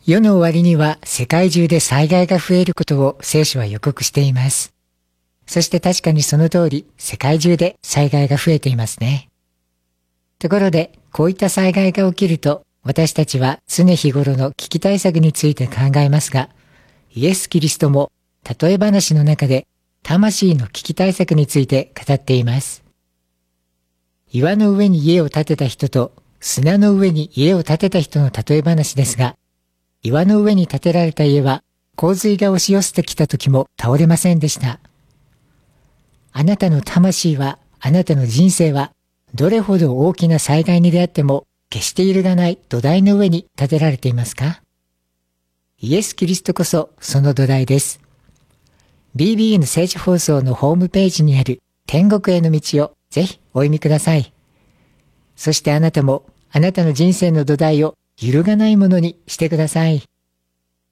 世の終わりには世界中で災害が増えることを聖書は予告しています。そして確かにその通り、世界中で災害が増えていますね。ところで、こういった災害が起きると、私たちは常日頃の危機対策について考えますが、イエス・キリストも例え話の中で魂の危機対策について語っています。岩の上に家を建てた人と砂の上に家を建てた人の例え話ですが、岩の上に建てられた家は洪水が押し寄せてきた時も倒れませんでした。あなたの魂は、あなたの人生は、どれほど大きな災害に出会っても決して揺るがない土台の上に建てられていますか？イエス・キリストこそその土台です。BBN 聖書放送のホームページにある天国への道をぜひお読みください。そしてあなたもあなたの人生の土台を揺るがないものにしてください。